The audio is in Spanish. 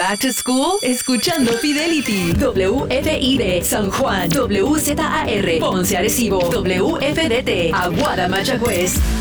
Back to school, escuchando Fidelity. WFID San Juan, WZAR Ponce Arecibo, WFDT Aguada Mayagüez.